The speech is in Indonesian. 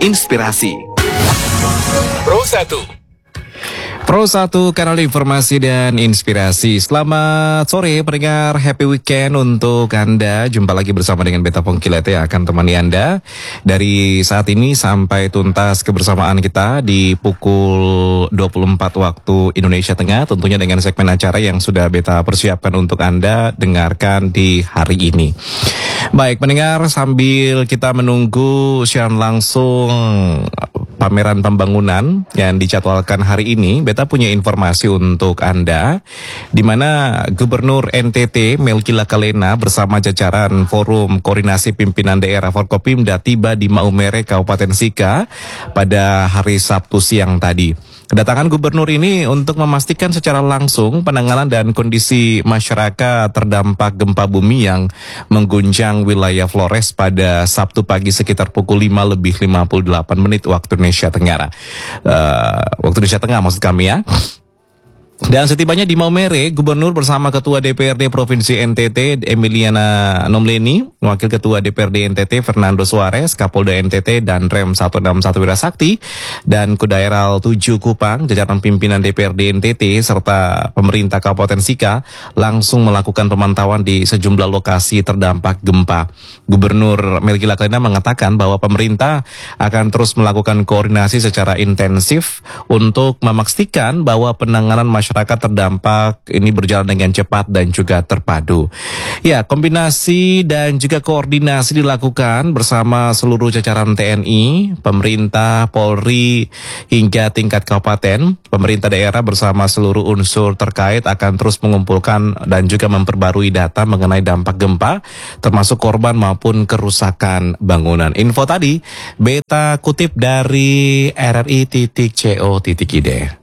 inspirasi. Pro 1 kanal informasi dan inspirasi. Selamat sore pendengar, happy weekend untuk Anda. Jumpa lagi bersama dengan Beta Pongkilet yang akan temani Anda dari saat ini sampai tuntas kebersamaan kita di pukul 24 waktu Indonesia Tengah. Tentunya dengan segmen acara yang sudah Beta persiapkan untuk Anda dengarkan di hari ini. Baik pendengar, sambil kita menunggu siaran langsung pameran pembangunan yang dijadwalkan hari ini, Beta punya informasi untuk Anda, di mana Gubernur NTT Melki Lakalena bersama jajaran Forum Koordinasi Pimpinan Daerah Forkopimda tiba di Maumere, Kabupaten Sika pada hari Sabtu siang tadi. Kedatangan gubernur ini untuk memastikan secara langsung penanganan dan kondisi masyarakat terdampak gempa bumi yang mengguncang wilayah Flores pada Sabtu pagi sekitar pukul 5:58 waktu Indonesia Tenggara. Waktu Indonesia Tengah maksud kami ya. Dan setibanya di Maumere, Gubernur bersama Ketua DPRD Provinsi NTT Emiliana Nomleni, Wakil Ketua DPRD NTT Fernando Suarez, Kapolda NTT dan Rem 161 Wirasakti, dan Kudaeral 7 Kupang, jajaran pimpinan DPRD NTT serta pemerintah Kabupaten Sika langsung melakukan pemantauan di sejumlah lokasi terdampak gempa. Gubernur Melki Lakalena mengatakan bahwa pemerintah akan terus melakukan koordinasi secara intensif untuk memastikan bahwa penanganan masyarakat terdampak ini berjalan dengan cepat dan juga terpadu. Ya, kombinasi dan juga koordinasi dilakukan bersama seluruh jajaran TNI, pemerintah, Polri, hingga tingkat kabupaten. Pemerintah daerah bersama seluruh unsur terkait akan terus mengumpulkan dan juga memperbarui data mengenai dampak gempa, termasuk korban maupun kerusakan bangunan. Info tadi, Beta kutip dari RRI.co.id.